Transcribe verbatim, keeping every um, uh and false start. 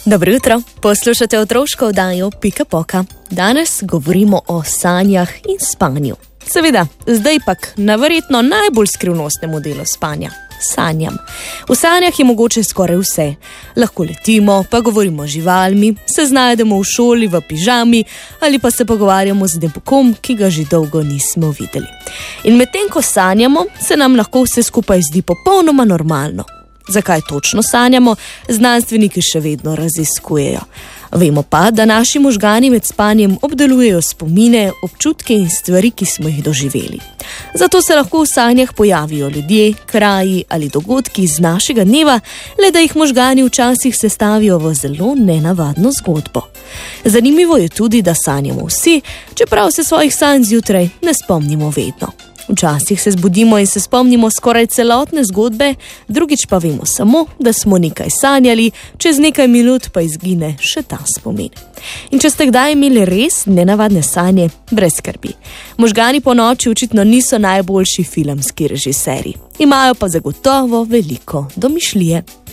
Dobro jutro, poslušate otroško oddajo Pika Poka. Danes govorimo o sanjah in spanju. Seveda, zdaj pak na verjetno najbolj skrivnostnemu delu spanja, sanjam. V sanjah je mogoče skoraj vse. Lahko letimo, pa govorimo z živalmi, se znajdemo v šoli v pižami ali pa se pogovarjamo z nekom, ki ga že dolgo nismo videli. In medtem ko sanjamo, se nam lahko vse skupaj zdi popolnoma normalno. Zakaj točno sanjamo, znanstveniki še vedno raziskujejo. Vemo pa, da naši možgani med spanjem obdelujejo spomine, občutke in stvari, ki smo jih doživeli. Zato se lahko v sanjah pojavijo ljudje, kraji ali dogodki iz našega dneva, le da jih možgani včasih sestavijo v zelo nenavadno zgodbo. Zanimivo je tudi, da sanjamo vsi, čeprav se svojih sanj zjutraj ne spomnimo vedno. Včasih se zbudimo in se spomnimo skoraj celotne zgodbe, drugič pa vemo samo, da smo nekaj sanjali, čez nekaj minut pa izgine še ta spomin. In če ste kdaj imeli res nenavadne sanje, brez skrbi. Možgani po noči očitno niso najboljši filmski režiserji, imajo pa zagotovo veliko domišljije.